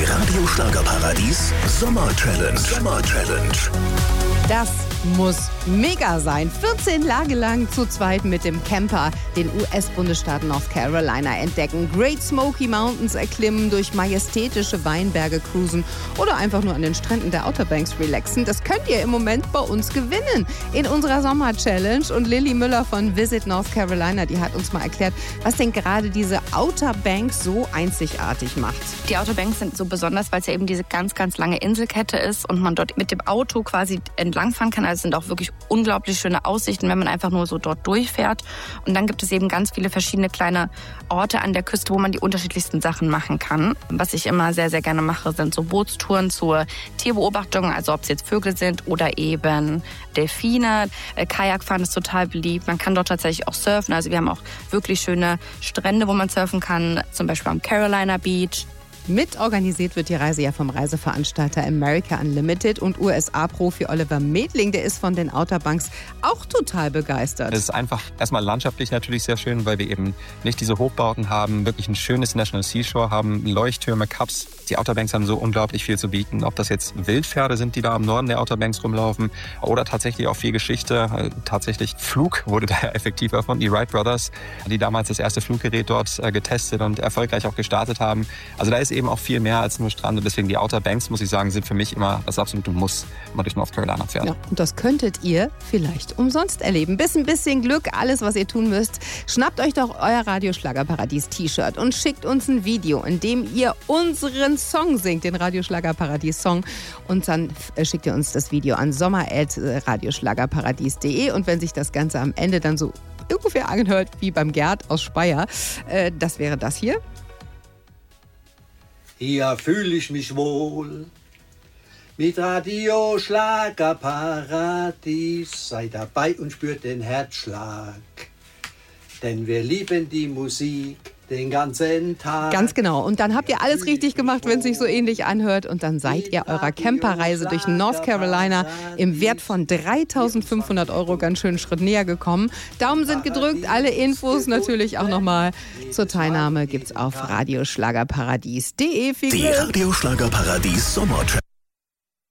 Die Radio Schlagerparadies Sommer Challenge. Das muss mega sein. 14 Tage lang zu zweit mit dem Camper den US-Bundesstaat North Carolina entdecken, Great Smoky Mountains erklimmen, durch majestätische Weinberge cruisen oder einfach nur an den Stränden der Outer Banks relaxen. Das könnt ihr im Moment bei uns gewinnen in unserer Sommer-Challenge. Und Lilly Müller von Visit North Carolina, die hat uns mal erklärt, was denn gerade diese Outer Banks so einzigartig macht. Die Outer Banks sind so besonders, weil es ja eben diese ganz, ganz lange Inselkette ist und man dort mit dem Auto quasi entlangfahren kann. Also es sind auch wirklich unglaublich schöne Aussichten, wenn man einfach nur so dort durchfährt. Und dann gibt es eben ganz viele verschiedene kleine Orte an der Küste, wo man die unterschiedlichsten Sachen machen kann. Was ich immer sehr, sehr gerne mache, sind so Bootstouren zur Tierbeobachtung, also ob es jetzt Vögel sind oder eben Delfine. Kajakfahren ist total beliebt. Man kann dort tatsächlich auch surfen. Also wir haben auch wirklich schöne Strände, wo man surfen kann, zum Beispiel am Carolina Beach. Mitorganisiert wird die Reise ja vom Reiseveranstalter America Unlimited und USA-Profi Oliver Medling, der ist von den Outer Banks auch total begeistert. Es ist einfach erstmal landschaftlich natürlich sehr schön, weil wir eben nicht diese Hochbauten haben, wirklich ein schönes National Seashore haben, Leuchttürme, Cups. Die Outer Banks haben so unglaublich viel zu bieten. Ob das jetzt Wildpferde sind, die da im Norden der Outer Banks rumlaufen oder tatsächlich auch viel Geschichte. Tatsächlich Flug wurde da effektiv erfunden. Die Wright Brothers, die damals das erste Fluggerät dort getestet und erfolgreich auch gestartet haben. Also da ist eben auch viel mehr als nur Strand. Und deswegen die Outer Banks, muss ich sagen, sind für mich immer das absolute Muss, wenn man durch North Carolina fährt. Ja, und das könntet ihr vielleicht umsonst erleben. Bis ein bisschen Glück, alles, was ihr tun müsst. Schnappt euch doch euer Radio Schlagerparadies T-Shirt und schickt uns ein Video, in dem ihr unseren Song singt, den Radio Schlagerparadies Song. Und dann schickt ihr uns das Video an sommer@radioschlagerparadies.de. Und wenn sich das Ganze am Ende dann so ungefähr anhört wie beim Gerd aus Speyer, das wäre das hier. Hier fühle ich mich wohl mit Radio Schlagerparadies. Sei dabei und spürt den Herzschlag, denn wir lieben die Musik den ganzen Tag. Ganz genau. Und dann habt ihr alles richtig gemacht, wenn es sich so ähnlich anhört. Und dann seid ihr eurer Camperreise durch North Carolina im Wert von 3.500 € ganz schön einen Schritt näher gekommen. Daumen sind gedrückt. Alle Infos natürlich auch nochmal zur Teilnahme gibt's auf radioschlagerparadies.de. Die Radio Schlagerparadies Sommer Challenge.